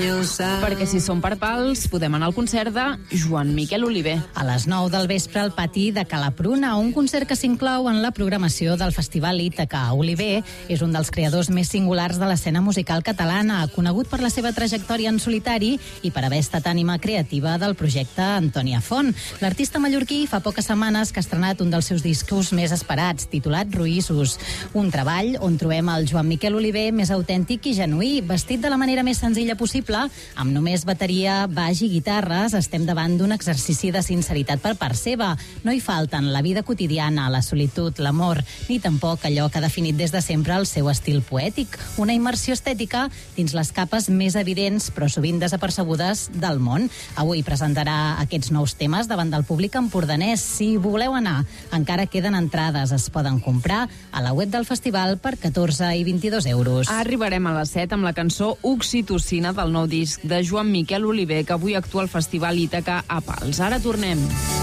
Perquè si som per pals, podem anar al concert de Joan Miquel Oliver. A les 9 del vespre al pati de Cala Pruna, un concert que s'inclou en la programació del Festival Ítaca. Oliver és un dels creadors més singulars de l'escena musical catalana, conegut per la seva trajectòria en solitari i per haver estat ànima creativa del projecte Antònia Font. L'artista mallorquí fa poques setmanes que ha estrenat un dels seus discos més esperats, titulat Ruïssos, un treball on trobem el Joan Miquel Oliver més autèntic i genuí, vestit de la manera més senzilla possible, amb només bateria, baix i guitarres. Estem davant d'un exercici de sinceritat per part seva. No hi falten la vida quotidiana, la solitud, l'amor, ni tampoc allò que ha definit des de sempre el seu estil poètic, una immersió estètica dins les capes més evidents, però sovint desapercebudes, del món. Avui presentarà aquests nous temes davant del públic empordanès. Si voleu anar, encara queden entrades. Es poden comprar a la web del festival per 14 i 22 euros. Arribarem a les 7 amb la cançó Oxitocina del nou disc de Joan Miquel Oliver, que avui actua al Festival Ítaca a Pals. Ara tornem.